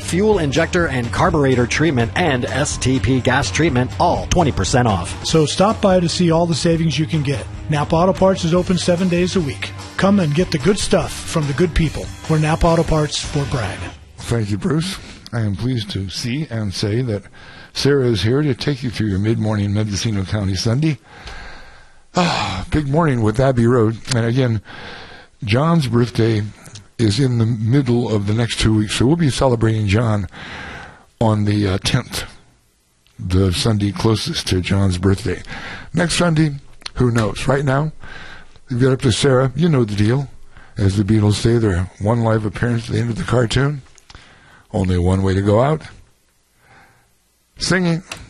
fuel injector and carburetor treatment, and STP gas treatment, all 20% off. So stop by to see all the savings you can get. Napa Auto Parts is open 7 days a week. Come and get the good stuff from the good people. We're Napa Auto Parts, Fort Bragg. Thank you, Bruce. I am pleased to see and say that Sarah is here to take you through your mid-morning Mendocino County Sunday. Big morning with Abbey Road. And again, John's birthday is in the middle of the next 2 weeks. So we'll be celebrating John on the 10th, the Sunday closest to John's birthday. Next Sunday, who knows? Right now, we get up to Sarah. You know the deal. As the Beatles say, their one live appearance at the end of the cartoon. Only one way to go out. Singing.